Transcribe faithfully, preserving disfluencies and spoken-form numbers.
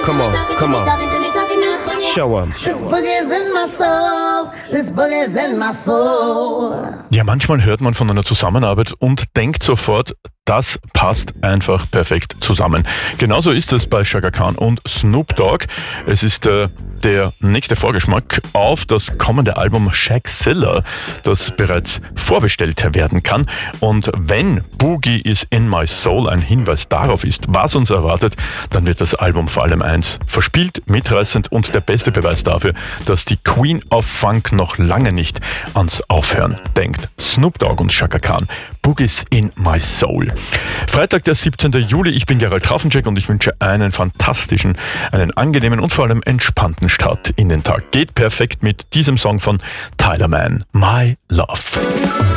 Come on, come on. Show 'em. This boogie's in my soul. This boogie's in my soul. Ja, manchmal hört man von einer Zusammenarbeit und denkt sofort, das passt einfach perfekt zusammen. Genauso ist es bei Chaka Khan und Snoop Dogg. Es ist äh, der nächste Vorgeschmack auf das kommende Album Shaqzilla, das bereits vorbestellt werden kann. Und wenn Boogie is in my soul ein Hinweis darauf ist, was uns erwartet, dann wird das Album vor allem eins: verspielt, mitreißend und der beste Beweis dafür, dass die Queen of Funk noch lange nicht ans Aufhören denkt. Snoop Dogg und Chaka Khan, Boogie's in my soul. Freitag, der siebzehnten Juli, ich bin Gerald Trafencheck und ich wünsche einen fantastischen, einen angenehmen und vor allem entspannten Start in den Tag. Geht perfekt mit diesem Song von Tyler Man, My Love.